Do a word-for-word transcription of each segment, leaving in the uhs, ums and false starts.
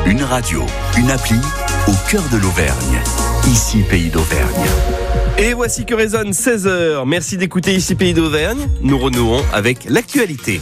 Une radio, une appli au cœur de l'Auvergne. Ici Pays d'Auvergne. Et voici que résonne seize heures. Merci d'écouter Ici Pays d'Auvergne. Nous renouons avec l'actualité.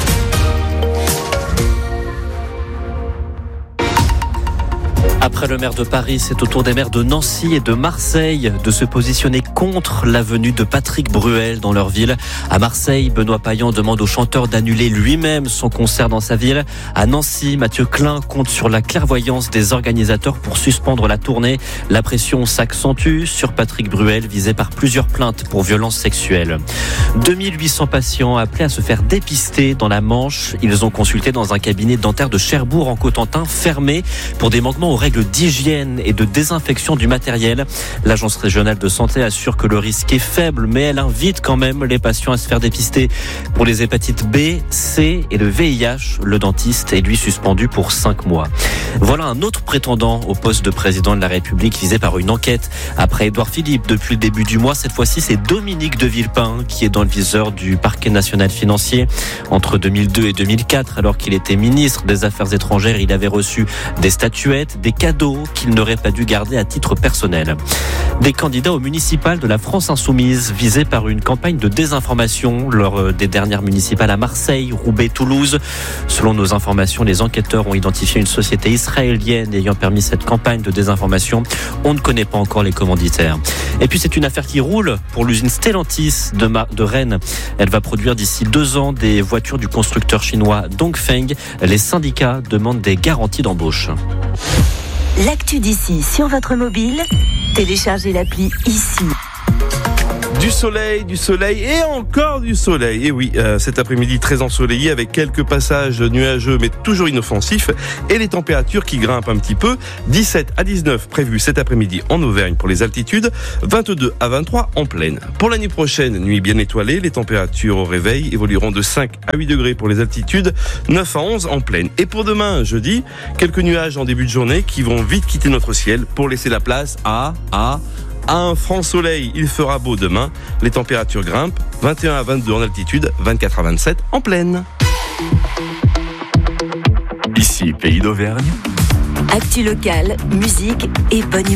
Après le maire de Paris, c'est au tour des maires de Nancy et de Marseille de se positionner contre la venue de Patrick Bruel dans leur ville. À Marseille, Benoît Payan demande au chanteur d'annuler lui-même son concert dans sa ville. À Nancy, Mathieu Klein compte sur la clairvoyance des organisateurs pour suspendre la tournée. La pression s'accentue sur Patrick Bruel, visé par plusieurs plaintes pour violences sexuelles. deux mille huit cents patients appelés à se faire dépister dans la Manche. Ils ont consulté dans un cabinet dentaire de Cherbourg en Cotentin, fermé pour des manquements aux règles d'hygiène et de désinfection du matériel. L'agence régionale de santé assure que le risque est faible, mais elle invite quand même les patients à se faire dépister. Pour les hépatites B, C et le V I H, le dentiste est lui suspendu pour cinq mois. Voilà un autre prétendant au poste de président de la République visé par une enquête. Après Édouard Philippe, depuis le début du mois, cette fois-ci, c'est Dominique de Villepin qui est dans le viseur du parquet national financier. Entre deux mille deux et deux mille quatre, alors qu'il était ministre des Affaires étrangères, il avait reçu des statuettes, des cadeaux qu'il n'aurait pas dû garder à titre personnel. Des candidats au municipal de la France Insoumise visés par une campagne de désinformation lors des dernières municipales à Marseille, Roubaix, Toulouse. Selon nos informations, les enquêteurs ont identifié une société israélienne ayant permis cette campagne de désinformation. On ne connaît pas encore les commanditaires. Et puis c'est une affaire qui roule pour l'usine Stellantis de, Mar- de Rennes. Elle va produire d'ici deux ans des voitures du constructeur chinois Dongfeng. Les syndicats demandent des garanties d'embauche. L'actu d'ici sur votre mobile, téléchargez l'appli ici. Du soleil, du soleil et encore du soleil. Et oui, euh, cet après-midi très ensoleillé avec quelques passages nuageux mais toujours inoffensifs et les températures qui grimpent un petit peu. dix-sept à dix-neuf prévus cet après-midi en Auvergne pour les altitudes, vingt-deux à vingt-trois en plaine. Pour l'année prochaine, nuit bien étoilée, les températures au réveil évolueront de cinq à huit degrés pour les altitudes, neuf à onze en plaine. Et pour demain, jeudi, quelques nuages en début de journée qui vont vite quitter notre ciel pour laisser la place à... à À un franc soleil, il fera beau demain. Les températures grimpent, vingt et un à vingt-deux en altitude, vingt-quatre à vingt-sept en plaine. Ici Pays d'Auvergne. Actu locale, musique et bonne humeur.